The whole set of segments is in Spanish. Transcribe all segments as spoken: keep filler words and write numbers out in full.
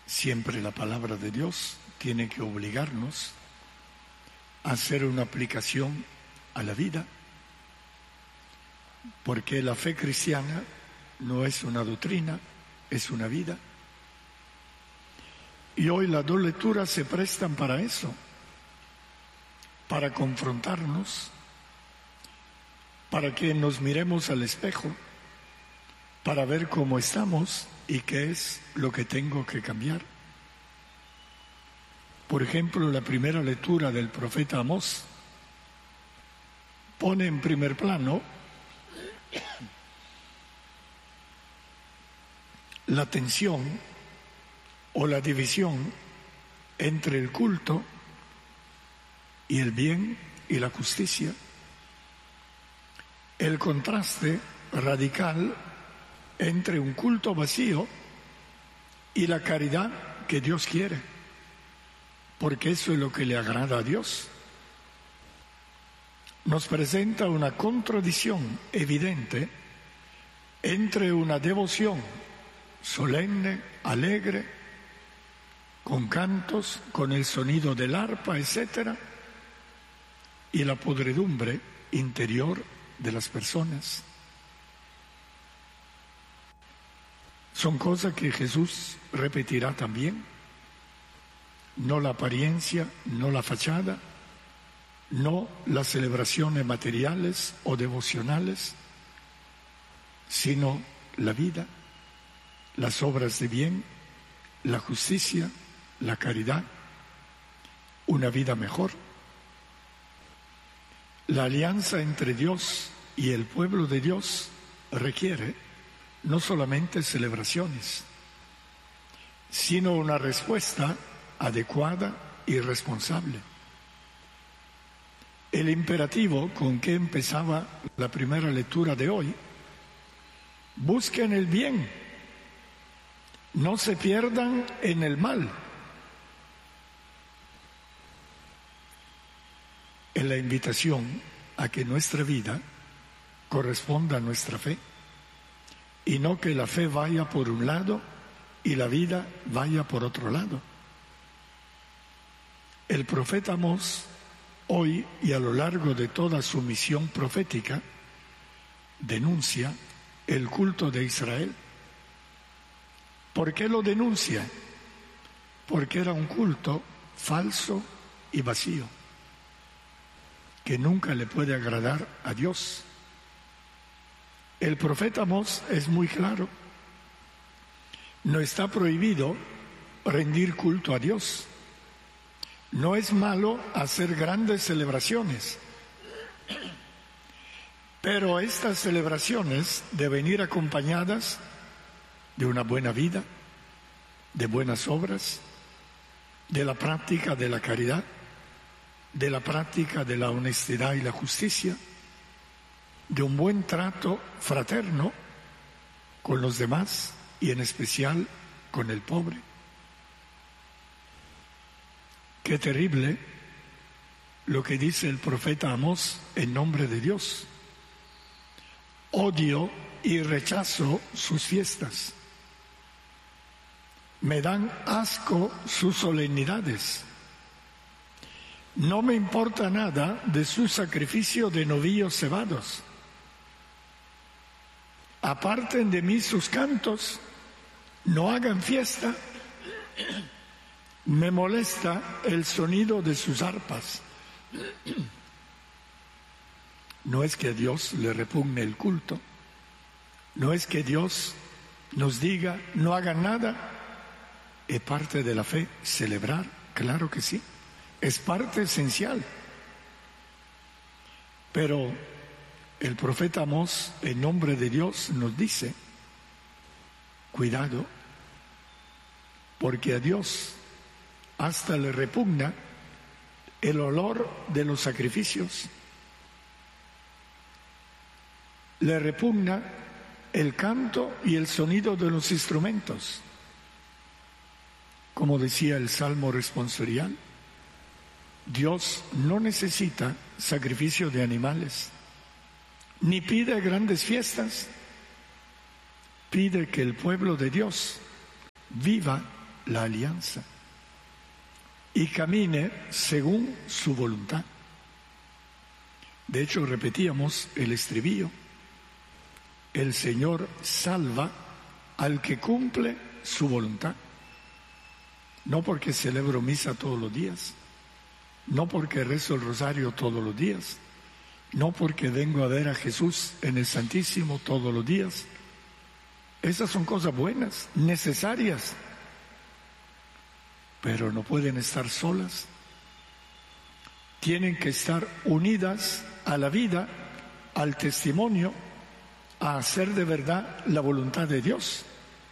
Siempre la palabra de Dios tiene que obligarnos a hacer una aplicación a la vida, porque la fe cristiana no es una doctrina, es una vida. Y hoy las dos lecturas se prestan para eso, para confrontarnos, para que nos miremos al espejo, para ver cómo estamos y qué es lo que tengo que cambiar. Por ejemplo, la primera lectura del profeta Amós pone en primer plano la tensión o la división entre el culto y el bien y la justicia, el contraste radical entre un culto vacío y la caridad que Dios quiere, porque eso es lo que le agrada a Dios. Nos presenta una contradicción evidente entre una devoción solemne, alegre, con cantos, con el sonido del arpa, etcétera, y la podredumbre interior de las personas. Son cosas que Jesús repetirá también. No la apariencia, no la fachada, no las celebraciones materiales o devocionales, sino la vida, las obras de bien, la justicia, la caridad, una vida mejor. La alianza entre Dios y el pueblo de Dios requiere no solamente celebraciones, sino una respuesta adecuada y responsable. El imperativo con que empezaba la primera lectura de hoy: busquen el bien, no se pierdan en el mal. Es la invitación a que nuestra vida corresponda a nuestra fe, y no que la fe vaya por un lado y la vida vaya por otro lado. El profeta Amós, hoy y a lo largo de toda su misión profética, denuncia el culto de Israel. ¿Por qué lo denuncia? Porque era un culto falso y vacío, que nunca le puede agradar a Dios. El profeta Amós es muy claro: no está prohibido rendir culto a Dios. No es malo hacer grandes celebraciones, pero estas celebraciones deben ir acompañadas de una buena vida, de buenas obras, de la práctica de la caridad, de la práctica de la honestidad y la justicia, de un buen trato fraterno con los demás y en especial con el pobre. Qué terrible lo que dice el profeta Amós en nombre de Dios: odio y rechazo sus fiestas, me dan asco sus solemnidades, no me importa nada de su sacrificio de novillos cebados, aparten de mí sus cantos, no hagan fiesta, me molesta el sonido de sus arpas. No es que a Dios le repugne el culto, no es que Dios nos diga no hagan nada. Es parte de la fe celebrar, claro que sí, es parte esencial. Pero el profeta Amós, en nombre de Dios, nos dice: cuidado, porque a Dios hasta le repugna el olor de los sacrificios, le repugna el canto y el sonido de los instrumentos. Como decía el Salmo responsorial, Dios no necesita sacrificio de animales, ni pide grandes fiestas. Pide que el pueblo de Dios viva la alianza y camine según su voluntad. De hecho, repetíamos el estribillo: el Señor salva al que cumple su voluntad. No porque celebro misa todos los días, no porque rezo el rosario todos los días, no porque vengo a ver a Jesús en el Santísimo todos los días. Esas son cosas buenas, necesarias, pero no pueden estar solas. Tienen que estar unidas a la vida, al testimonio, a hacer de verdad la voluntad de Dios.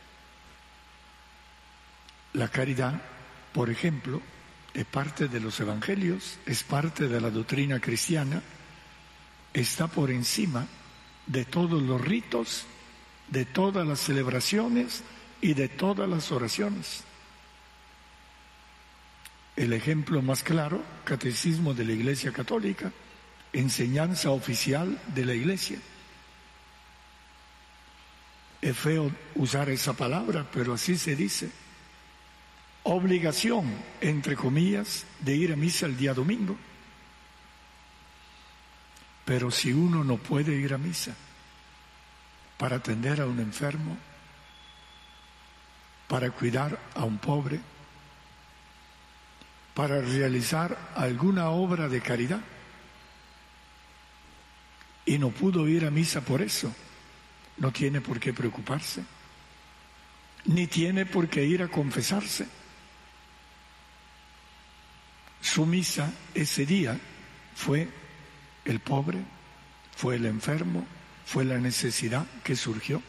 La caridad, por ejemplo, es parte de los evangelios, es parte de la doctrina cristiana, está por encima de todos los ritos, de todas las celebraciones y de todas las oraciones. El ejemplo más claro, Catecismo de la Iglesia Católica, enseñanza oficial de la Iglesia. Es feo usar esa palabra, pero así se dice. Obligación, entre comillas, de ir a misa el día domingo. Pero si uno no puede ir a misa para atender a un enfermo, para cuidar a un pobre, para realizar alguna obra de caridad, y no pudo ir a misa por eso, no tiene por qué preocuparse, ni tiene por qué ir a confesarse. Su misa ese día fue el pobre, fue el enfermo, fue la necesidad que surgió.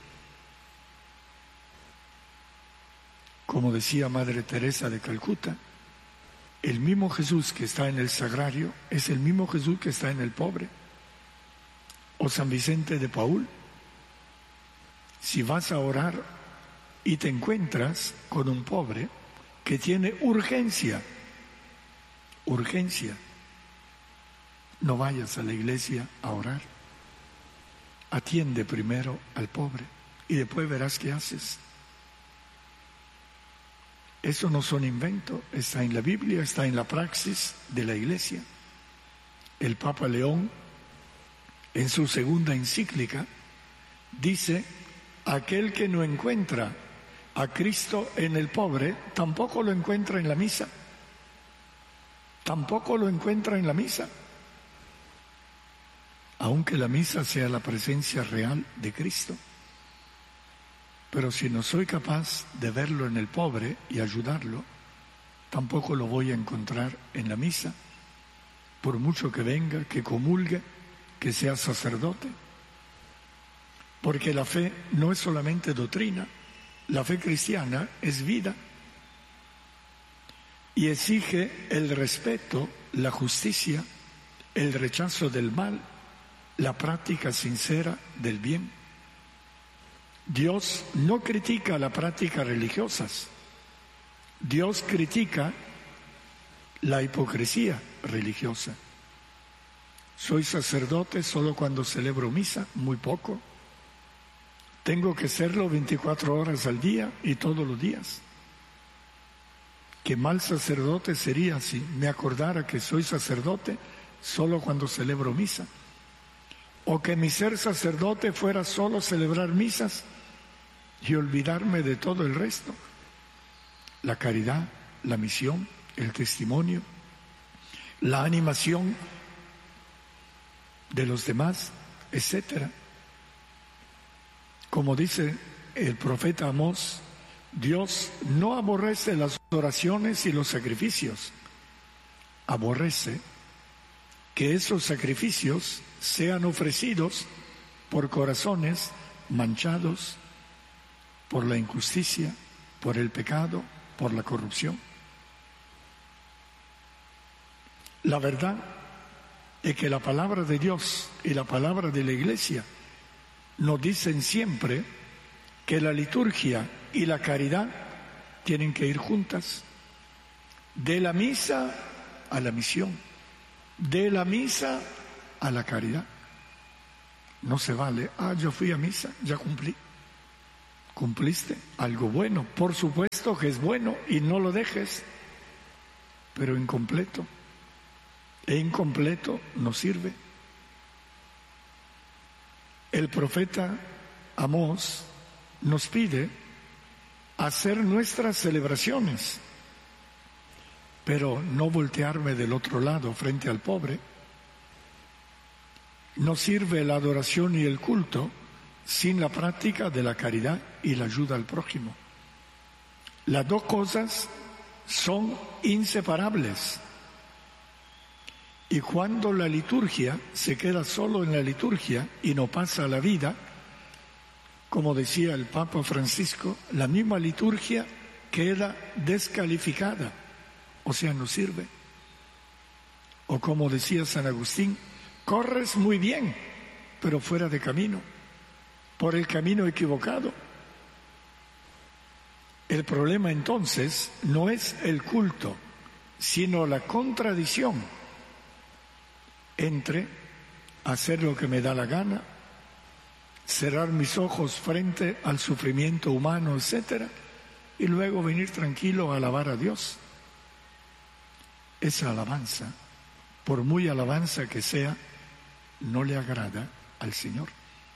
Como decía Madre Teresa de Calcuta, el mismo Jesús que está en el sagrario es el mismo Jesús que está en el pobre. O San Vicente de Paúl, si vas a orar y te encuentras con un pobre que tiene urgencia, urgencia, no vayas a la iglesia a orar. Atiende primero al pobre y después verás qué haces. Eso no son inventos, está en la Biblia, está en la praxis de la Iglesia. El Papa León, en su segunda encíclica, dice: aquel que no encuentra a Cristo en el pobre, tampoco lo encuentra en la misa. Tampoco lo encuentra en la misa. Aunque la misa sea la presencia real de Cristo. Pero si no soy capaz de verlo en el pobre y ayudarlo, tampoco lo voy a encontrar en la misa, por mucho que venga, que comulgue, que sea sacerdote. Porque la fe no es solamente doctrina, la fe cristiana es vida y exige el respeto, la justicia, el rechazo del mal, la práctica sincera del bien. Dios no critica las prácticas religiosas, Dios critica la hipocresía religiosa. Soy sacerdote solo cuando celebro misa, muy poco. Tengo que serlo veinticuatro horas al día y todos los días. Qué mal sacerdote sería si me acordara que soy sacerdote solo cuando celebro misa. O que mi ser sacerdote fuera solo celebrar misas y olvidarme de todo el resto. La caridad, la misión, el testimonio, la animación de los demás, etcétera. Como dice el profeta Amós, Dios no aborrece las oraciones y los sacrificios, aborrece que esos sacrificios sean ofrecidos por corazones manchados por la injusticia, por el pecado, por la corrupción. La verdad es que la palabra de Dios y la palabra de la Iglesia nos dicen siempre que la liturgia y la caridad tienen que ir juntas, de la misa a la misión, de la misa a la caridad. No se vale, ah, yo fui a misa, ya cumplí. cumpliste algo bueno. Por supuesto que es bueno y no lo dejes, pero incompleto. E incompleto no sirve. El profeta Amós nos pide hacer nuestras celebraciones, pero no voltearme del otro lado frente al pobre. No sirve la adoración y el culto sin la práctica de la caridad y la ayuda al prójimo. Las dos cosas son inseparables. Y cuando la liturgia se queda solo en la liturgia y no pasa a la vida, como decía el Papa Francisco, la misma liturgia queda descalificada, o sea, no sirve. O como decía San Agustín, corres muy bien, pero fuera de camino, por el camino equivocado. El problema entonces no es el culto, sino la contradicción entre hacer lo que me da la gana, cerrar mis ojos frente al sufrimiento humano, etcétera, y luego venir tranquilo a alabar a Dios. Esa alabanza, por muy alabanza que sea, no le agrada al Señor.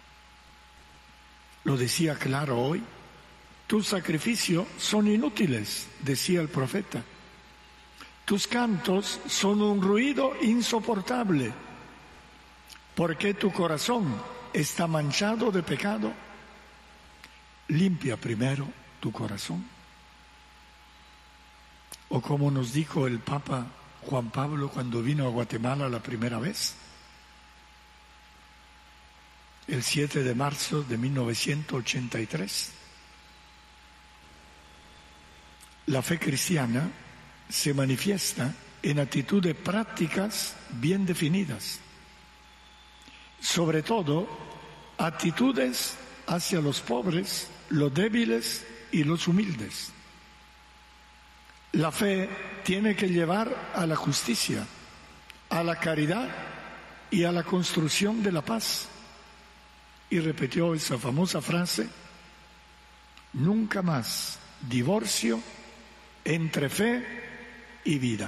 Lo decía claro hoy, tus sacrificios son inútiles, decía el profeta. Tus cantos son un ruido insoportable, porque tu corazón está manchado de pecado. Limpia primero tu corazón. O como nos dijo el Papa Juan Pablo cuando vino a Guatemala la primera vez, el siete de marzo de mil novecientos ochenta y tres. La fe cristiana se manifiesta en actitudes prácticas bien definidas, sobre todo actitudes hacia los pobres, los débiles y los humildes. La fe tiene que llevar a la justicia, a la caridad y a la construcción de la paz. Y repitió esa famosa frase, nunca más divorcio entre fe y vida.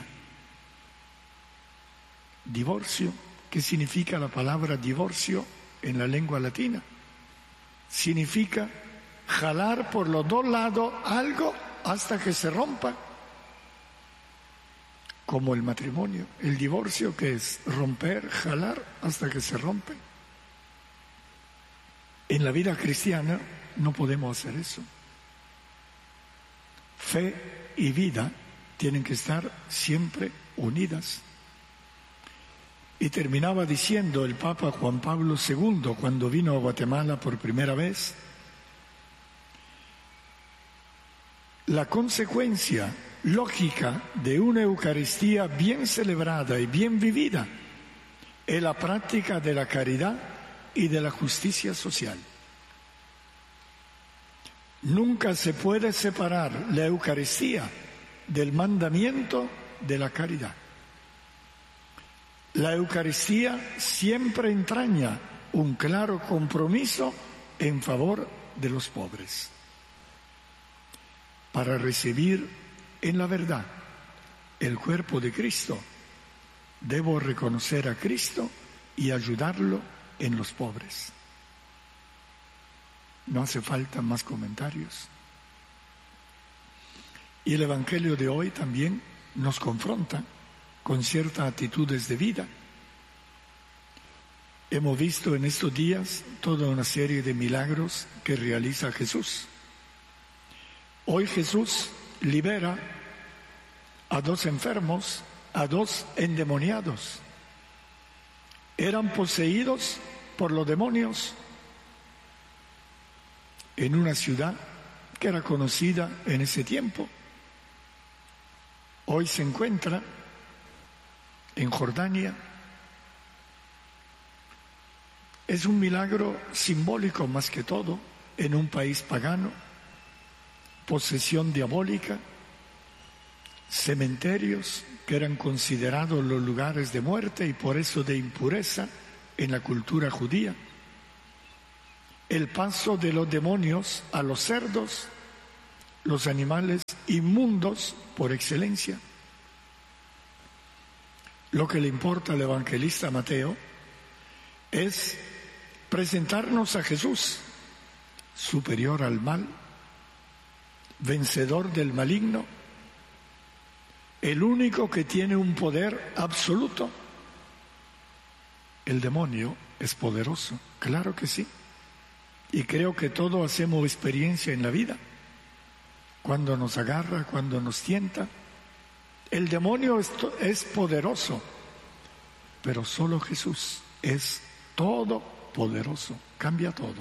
Divorcio, ¿qué significa la palabra divorcio en la lengua latina? Significa jalar por los dos lados algo hasta que se rompa. Como el matrimonio, el divorcio, que es romper, jalar hasta que se rompe. En la vida cristiana no podemos hacer eso. Fe y vida tienen que estar siempre unidas. Y terminaba diciendo el Papa Juan Pablo segundo cuando vino a Guatemala por primera vez, la consecuencia lógica de una Eucaristía bien celebrada y bien vivida es la práctica de la caridad y de la justicia social. Nunca se puede separar la Eucaristía del mandamiento de la caridad. La Eucaristía siempre entraña un claro compromiso en favor de los pobres. Para recibir en la verdad el cuerpo de Cristo, debo reconocer a Cristo y ayudarlo en los pobres. No hace falta más comentarios. Y el Evangelio de hoy también nos confronta con ciertas actitudes de vida. Hemos visto en estos días toda una serie de milagros que realiza Jesús. Hoy Jesús libera a dos enfermos, a dos endemoniados. Eran poseídos por los demonios en una ciudad que era conocida en ese tiempo. Hoy se encuentra en Jordania. Es un milagro simbólico más que todo en un país pagano, posesión diabólica, cementerios que eran considerados los lugares de muerte y por eso de impureza en la cultura judía. el paso de los demonios a los cerdos, los animales inmundos por excelencia. Lo que le importa al evangelista Mateo es presentarnos a Jesús, superior al mal, vencedor del maligno, el único que tiene un poder absoluto. El demonio es poderoso, claro que sí. Y creo que todos hacemos experiencia en la vida. Cuando nos agarra, cuando nos tienta. El demonio es, es poderoso, pero solo Jesús es todopoderoso, cambia todo.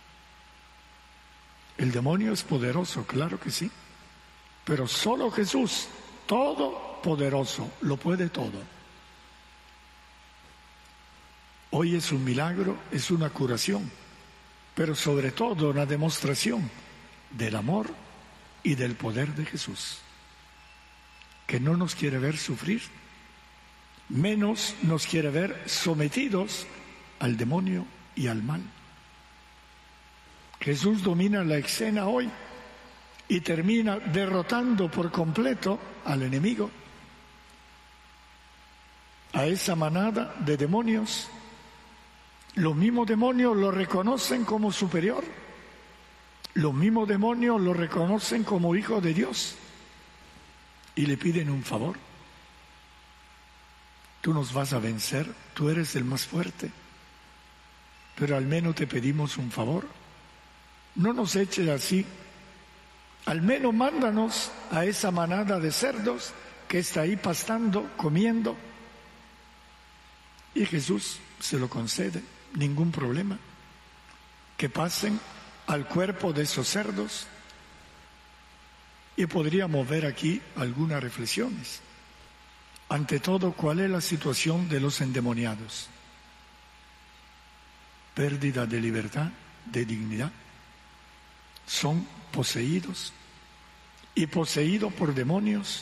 El demonio es poderoso, claro que sí, pero solo Jesús, todopoderoso, lo puede todo. Hoy es un milagro, es una curación, pero sobre todo una demostración del amor y del poder de Jesús, que no nos quiere ver sufrir, menos nos quiere ver sometidos al demonio y al mal. Jesús domina la escena hoy y termina derrotando por completo al enemigo, a esa manada de demonios. Los mismos demonios lo reconocen como superior, los mismos demonios lo reconocen como hijo de Dios y le piden un favor. Tú nos vas a vencer, tú eres el más fuerte, pero al menos te pedimos un favor. No nos eches así, al menos mándanos a esa manada de cerdos que está ahí pastando, comiendo. Y Jesús se lo concede, ningún problema. Que pasen al cuerpo de esos cerdos. Y podríamos ver aquí algunas reflexiones. Ante todo, ¿cuál es la situación de los endemoniados? Pérdida de libertad, de dignidad. Son poseídos y poseídos por demonios.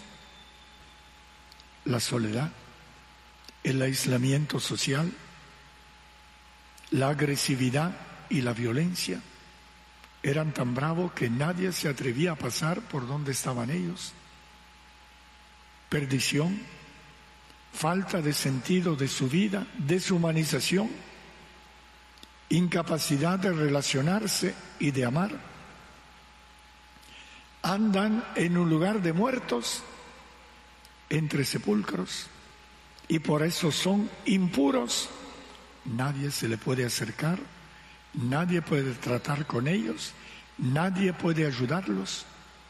La soledad, el aislamiento social, la agresividad y la violencia. Eran tan bravos que nadie se atrevía a pasar por donde estaban ellos. Perdición, falta de sentido de su vida, deshumanización, incapacidad de relacionarse y de amar. Andan en un lugar de muertos, entre sepulcros, y por eso son impuros. Nadie se le puede acercar, nadie puede tratar con ellos, nadie puede ayudarlos.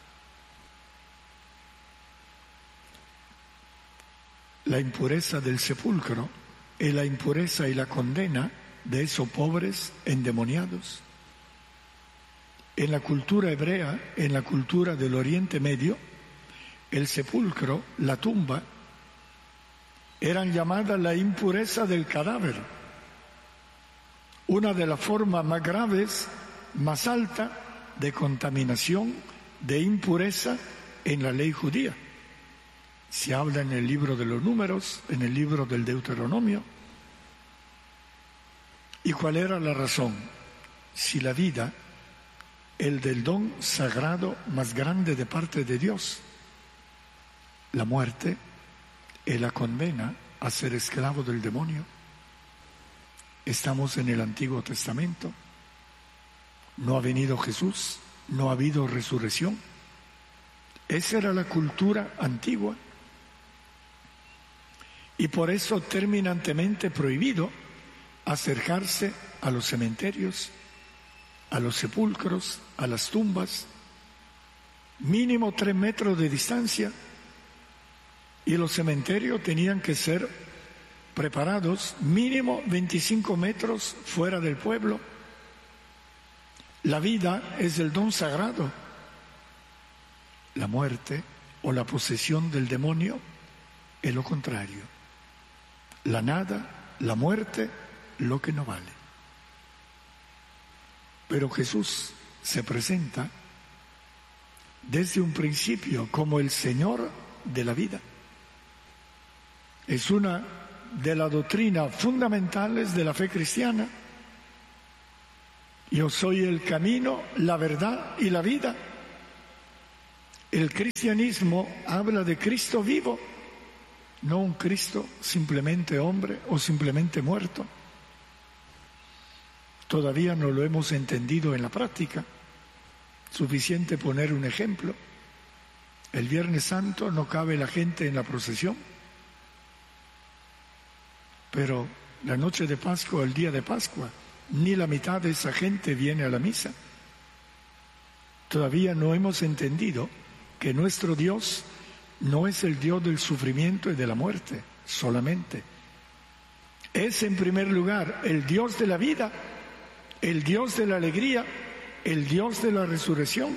La impureza del sepulcro es la impureza y la condena de esos pobres endemoniados. En la cultura hebrea, en la cultura del Oriente Medio, el sepulcro, la tumba, eran llamadas la impureza del cadáver, una de las formas más graves, más alta de contaminación, de impureza en la ley judía. Se habla en el libro de los Números, en el libro del Deuteronomio. ¿Y cuál era la razón? Si la vida, el del don sagrado más grande de parte de Dios, la muerte, es la condena a ser esclavo del demonio. Estamos en el Antiguo Testamento. No ha venido Jesús, no ha habido resurrección. Esa era la cultura antigua. Y por eso terminantemente prohibido acercarse a los cementerios, a los sepulcros, a las tumbas, mínimo tres metros de distancia, y los cementerios tenían que ser preparados mínimo veinticinco metros fuera del pueblo. La vida es el don sagrado. La muerte o la posesión del demonio es lo contrario. La nada, la muerte, lo que no vale. Pero Jesús se presenta desde un principio como el Señor de la vida. Es una de las doctrinas fundamentales de la fe cristiana. Yo soy el camino, la verdad y la vida. El cristianismo habla de Cristo vivo, no un Cristo simplemente hombre o simplemente muerto. Todavía no lo hemos entendido en la práctica. Suficiente poner un ejemplo. El Viernes Santo no cabe la gente en la procesión, pero la noche de Pascua, el día de Pascua, ni la mitad de esa gente viene a la misa. Todavía no hemos entendido que nuestro Dios no es el Dios del sufrimiento y de la muerte solamente. Es en primer lugar el Dios de la vida, el Dios de la alegría, el Dios de la resurrección.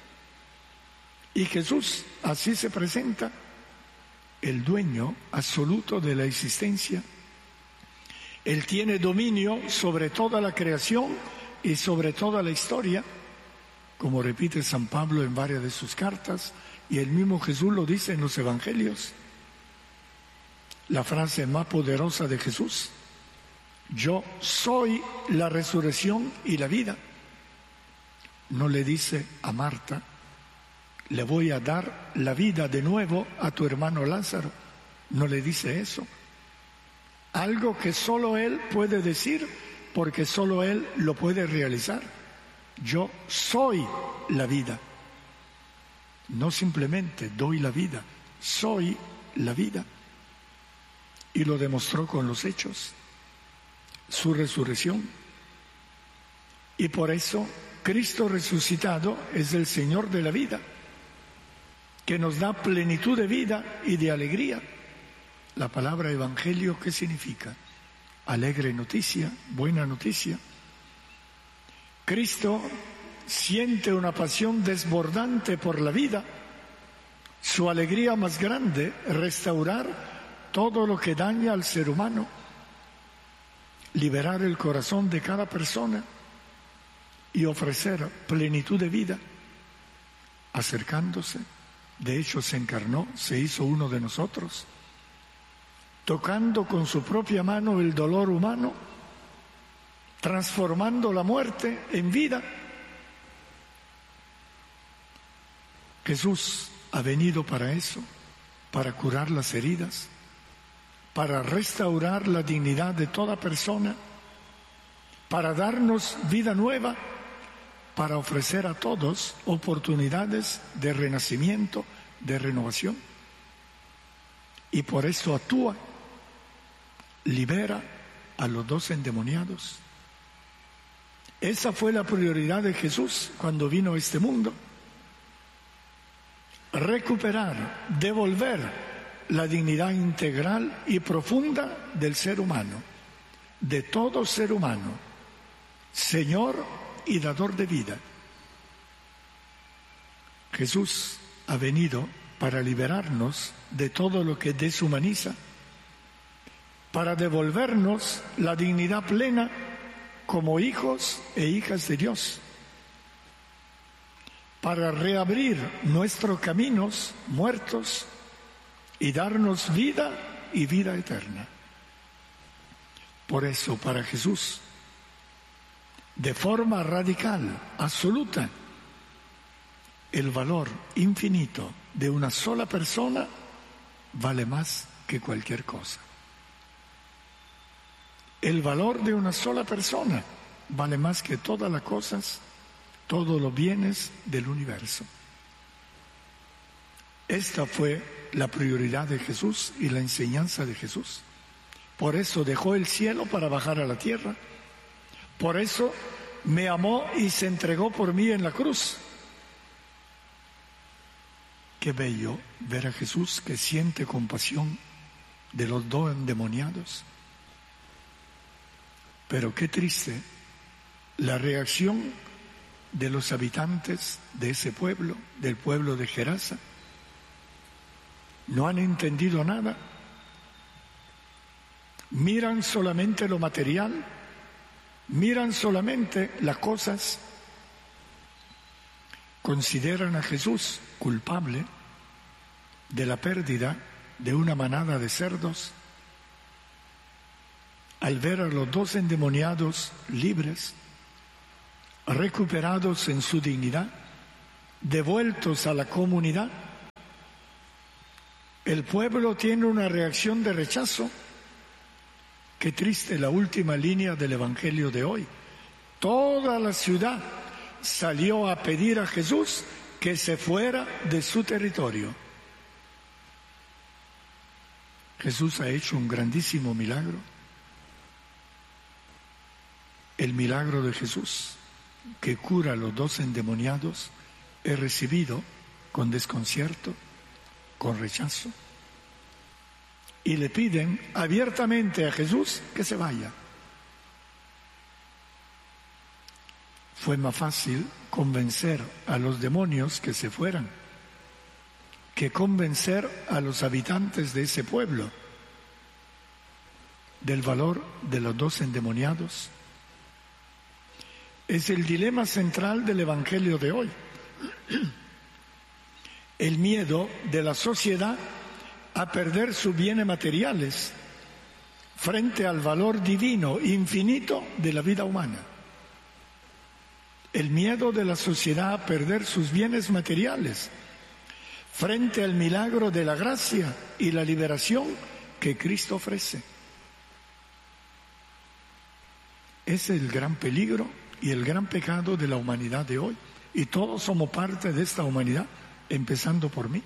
Y Jesús así se presenta, el dueño absoluto de la existencia. Él tiene dominio sobre toda la creación y sobre toda la historia, como repite San Pablo en varias de sus cartas, y el mismo Jesús lo dice en los Evangelios. La frase más poderosa de Jesús: yo soy la resurrección y la vida. No le dice a Marta: le voy a dar la vida de nuevo a tu hermano Lázaro. No le dice eso. Algo que solo Él puede decir, porque solo Él lo puede realizar. Yo soy la vida. No simplemente doy la vida, soy la vida. Y lo demostró con los hechos, su resurrección. Y por eso Cristo resucitado es el Señor de la vida, que nos da plenitud de vida y de alegría. La palabra evangelio, ¿qué significa? Alegre noticia, buena noticia. Cristo siente una pasión desbordante por la vida. Su alegría más grande es restaurar todo lo que daña al ser humano, liberar el corazón de cada persona y ofrecer plenitud de vida, acercándose. De hecho, se encarnó, se hizo uno de nosotros, tocando con su propia mano el dolor humano, transformando la muerte en vida. Jesús ha venido para eso, para curar las heridas, para restaurar la dignidad de toda persona, para darnos vida nueva, para ofrecer a todos oportunidades de renacimiento, de renovación. Y por eso actúa, libera a los dos endemoniados. Esa fue la prioridad de Jesús cuando vino a este mundo. Recuperar, devolver la dignidad integral y profunda del ser humano, de todo ser humano, Señor y dador de vida. Jesús ha venido para liberarnos de todo lo que deshumaniza, para devolvernos la dignidad plena como hijos e hijas de Dios, para reabrir nuestros caminos muertos y darnos vida y vida eterna. Por eso, para Jesús, de forma radical, absoluta, el valor infinito de una sola persona vale más que cualquier cosa. El valor de una sola persona vale más que todas las cosas, todos los bienes del universo. Esta fue la prioridad de Jesús y la enseñanza de Jesús. Por eso dejó el cielo para bajar a la tierra. Por eso me amó y se entregó por mí en la cruz. Qué bello ver a Jesús que siente compasión de los dos endemoniados. Pero qué triste la reacción de los habitantes de ese pueblo, del pueblo de Gerasa. No han entendido nada. Miran solamente lo material, miran solamente las cosas. Consideran a Jesús culpable de la pérdida de una manada de cerdos. Al ver a los dos endemoniados libres, recuperados en su dignidad, devueltos a la comunidad. El pueblo tiene una reacción de rechazo. Qué triste la última línea del Evangelio de hoy. Toda la ciudad salió a pedir a Jesús que se fuera de su territorio. Jesús ha hecho un grandísimo milagro. El milagro de Jesús, que cura a los dos endemoniados, es recibido con desconcierto, con rechazo. Y le piden abiertamente a Jesús que se vaya. Fue más fácil convencer a los demonios que se fueran que convencer a los habitantes de ese pueblo del valor de los dos endemoniados. Es el dilema central del Evangelio de hoy. El miedo de la sociedad a perder sus bienes materiales frente al valor divino infinito de la vida humana. El miedo de la sociedad a perder sus bienes materiales frente al milagro de la gracia y la liberación que Cristo ofrece. Ese es el gran peligro y el gran pecado de la humanidad de hoy. Y todos somos parte de esta humanidad, empezando por mí.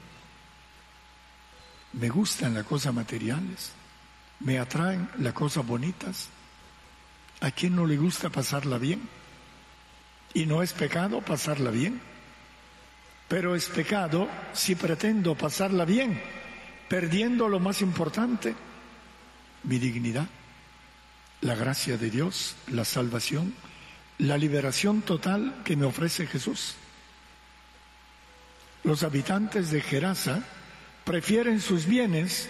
Me gustan las cosas materiales, me atraen las cosas bonitas. ¿A quién no le gusta pasarla bien? Y no es pecado pasarla bien. Pero es pecado si pretendo pasarla bien, perdiendo lo más importante, mi dignidad, la gracia de Dios, la salvación, la liberación total que me ofrece Jesús. Los habitantes de Gerasa prefieren sus bienes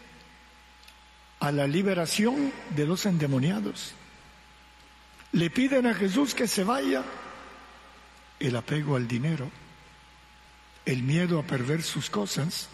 a la liberación de los endemoniados. Le piden a Jesús que se vaya. El apego al dinero, el miedo a perder sus cosas,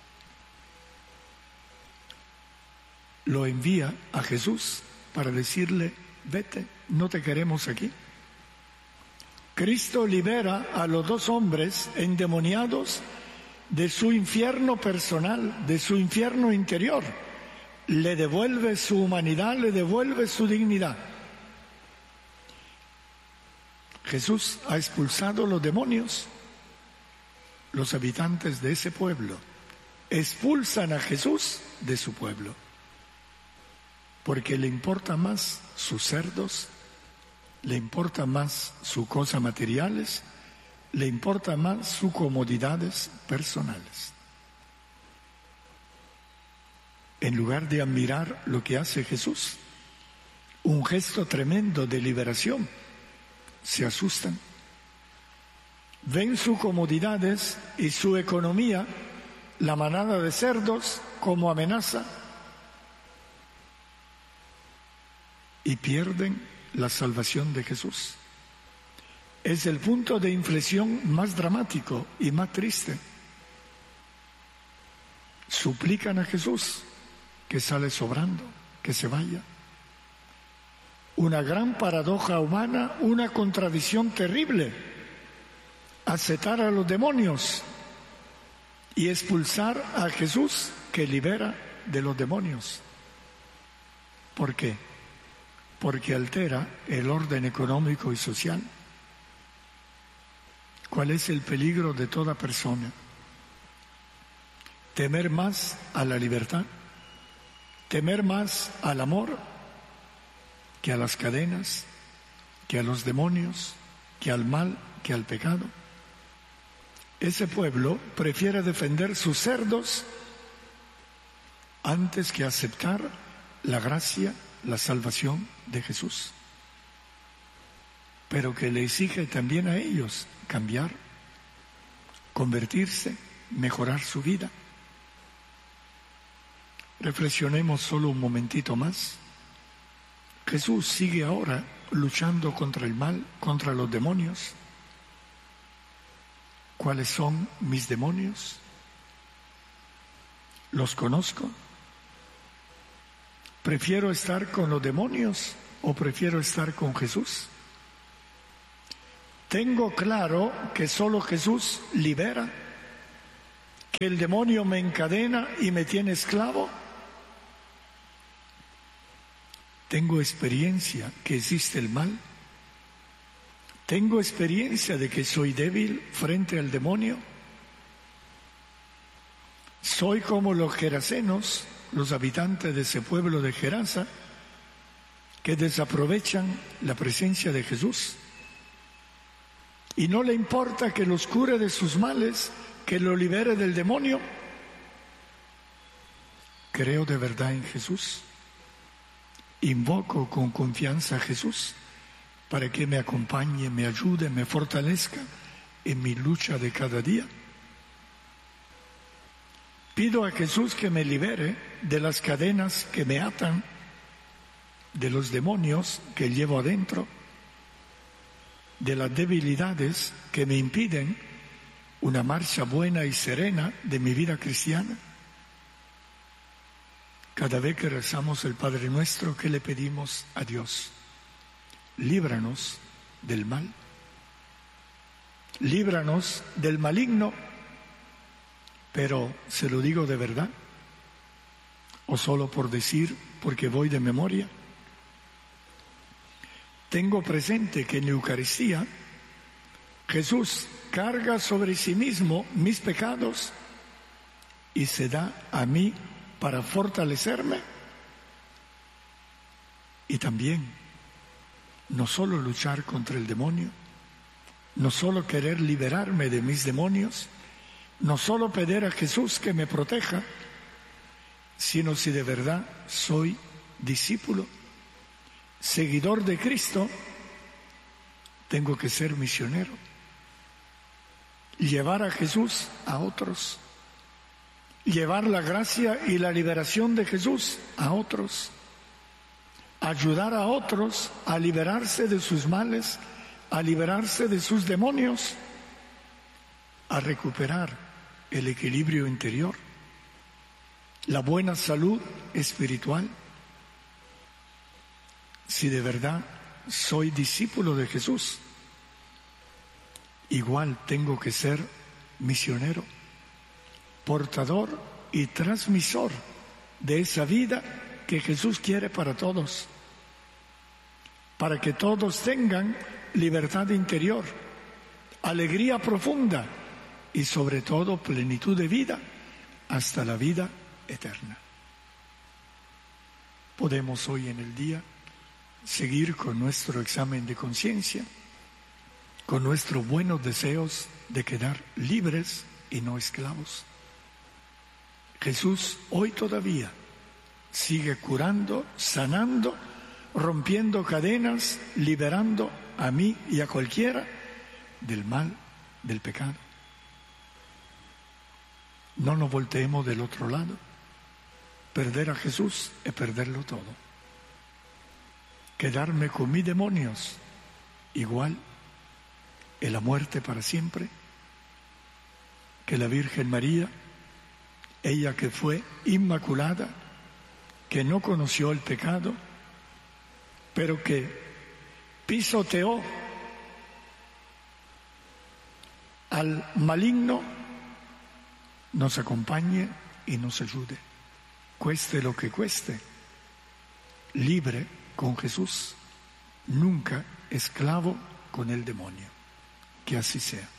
lo envía a Jesús para decirle, vete, no te queremos aquí. Cristo libera a los dos hombres endemoniados de su infierno personal, de su infierno interior. Le devuelve su humanidad, le devuelve su dignidad. Jesús ha expulsado los demonios. Los habitantes de ese pueblo expulsan a Jesús de su pueblo, porque le importa más sus cerdos, le importa más sus cosas materiales, le importa más sus comodidades personales. En lugar de admirar lo que hace Jesús, un gesto tremendo de liberación, se asustan. Ven sus comodidades y su economía, la manada de cerdos, como amenaza, y pierden la salvación de Jesús. Es el punto de inflexión más dramático y más triste. Suplican a Jesús que sale sobrando, que se vaya. Una gran paradoja humana, una contradicción terrible. Aceptar a los demonios y expulsar a Jesús que libera de los demonios. ¿Por qué? Porque altera el orden económico y social. ¿Cuál es el peligro de toda persona? Temer más a la libertad, temer más al amor que a las cadenas, que a los demonios, que al mal, que al pecado. Ese pueblo prefiere defender sus cerdos antes que aceptar la gracia, la salvación de Jesús, pero que le exige también a ellos cambiar, convertirse, mejorar su vida. Reflexionemos solo un momentito más. Jesús sigue ahora luchando contra el mal, contra los demonios. ¿Cuáles son mis demonios? ¿Los conozco? ¿Prefiero estar con los demonios o prefiero estar con Jesús? Tengo claro que solo Jesús libera, que el demonio me encadena y me tiene esclavo. Tengo experiencia que existe el mal. Tengo experiencia de que soy débil frente al demonio. Soy como los gerasenos, los habitantes de ese pueblo de Gerasa, que desaprovechan la presencia de Jesús. Y no le importa que los cure de sus males, que lo libere del demonio. Creo de verdad en Jesús. Invoco con confianza a Jesús para que me acompañe, me ayude, me fortalezca en mi lucha de cada día. Pido a Jesús que me libere de las cadenas que me atan, de los demonios que llevo adentro, de las debilidades que me impiden una marcha buena y serena de mi vida cristiana. Cada vez que rezamos el Padre Nuestro, ¿qué le pedimos a Dios? Líbranos del mal. Líbranos del maligno. Pero, ¿se lo digo de verdad? ¿O solo por decir, porque voy de memoria? Tengo presente que en la Eucaristía Jesús carga sobre sí mismo mis pecados y se da a mí para fortalecerme y también no solo luchar contra el demonio, no solo querer liberarme de mis demonios, no solo pedir a Jesús que me proteja, sino si de verdad soy discípulo, seguidor de Cristo, tengo que ser misionero, llevar a Jesús a otros, llevar la gracia y la liberación de Jesús a otros, ayudar a otros a liberarse de sus males, a liberarse de sus demonios, a recuperar el equilibrio interior, la buena salud espiritual. Si de verdad soy discípulo de Jesús, igual tengo que ser misionero, portador y transmisor de esa vida que Jesús quiere para todos, para que todos tengan libertad interior, alegría profunda y sobre todo plenitud de vida hasta la vida eterna. Podemos hoy en el día seguir con nuestro examen de conciencia, con nuestros buenos deseos de quedar libres y no esclavos. Jesús hoy todavía sigue curando, sanando, rompiendo cadenas, liberando a mí y a cualquiera del mal, del pecado. No nos volteemos del otro lado. Perder a Jesús es perderlo todo. Quedarme con mis demonios, igual en la muerte para siempre, que la Virgen María, ella que fue inmaculada, que no conoció el pecado, pero que pisoteó al maligno, nos acompañe y nos ayude, cueste lo que cueste, libre con Jesús, nunca esclavo con el demonio. Que así sea.